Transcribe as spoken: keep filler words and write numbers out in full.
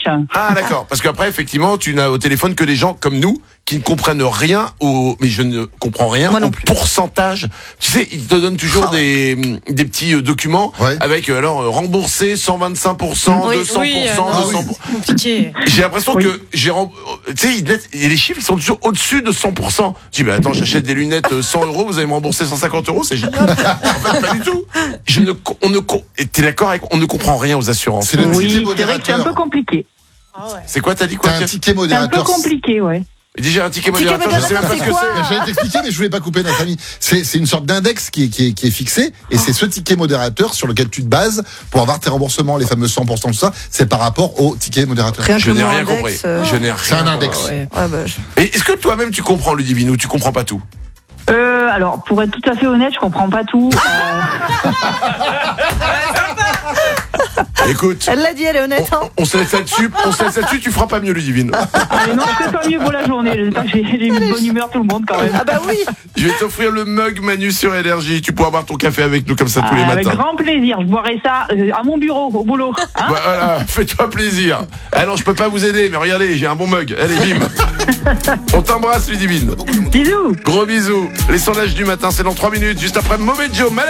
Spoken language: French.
Twitch. Ah d'accord, parce qu'après effectivement tu n'as au téléphone que des gens comme nous qui ne comprennent rien au, mais je ne comprends rien au pourcentage. Tu sais, ils te donnent toujours ah. des des petits euh, documents ouais. avec euh, alors euh, remboursé cent vingt-cinq pour cent, oui, deux cents pour cent, oui, deux cents pour cent. Ah, oui. J'ai l'impression oui. que j'ai rem... tu sais, ils mettent... et les chiffres ils sont toujours au-dessus de cent pour cent. Je dis bah attends, j'achète des lunettes cent euros, vous allez me rembourser cent cinquante euros, c'est génial. En fait, pas du tout. Je ne on ne et t'es d'accord avec on ne comprend rien aux assurances. C'est le oui, c'est vrai que c'est un peu compliqué. Ah ouais. C'est quoi, t'as dit quoi? T'as un ticket modérateur. C'est un peu compliqué, ouais. Déjà un ticket modérateur, je sais même pas ce que c'est. J'allais t'expliquer, mais je voulais pas couper notre ami. C'est, c'est une sorte d'index qui est, qui est, qui est fixé, et c'est ce ticket modérateur sur lequel tu te bases pour avoir tes remboursements, les fameux cent pour cent, tout ça. C'est par rapport au ticket modérateur. Rien je n'ai rien index, compris. Euh... Je n'ai rien. C'est un index. Ouais. Ouais, bah, je... Et est-ce que toi-même tu comprends, Ludivine, ou tu comprends pas tout? Euh, alors, pour être tout à fait honnête, je comprends pas tout. Euh... Écoute, elle l'a dit, elle est honnête. Hein. On, on se laisse là-dessus, on se laisse là-dessus, tu feras pas mieux, Ludivine. Allez, non, je fais pas mieux pour la journée. J'espère que j'ai, j'ai une bonne humeur tout le monde quand même. Ah bah oui. Je vais t'offrir le mug Manu sur Énergie. Tu pourras boire ton café avec nous comme ça tous ah, les matins. Avec grand plaisir. Je boirai ça euh, à mon bureau, au boulot. Hein voilà, fais-toi plaisir. Alors, je peux pas vous aider, mais regardez, j'ai un bon mug. Allez, bim. On t'embrasse, Ludivine. Bisous. Gros bisous. Les sondages du matin, c'est dans trois minutes, juste après Mauvais Joe.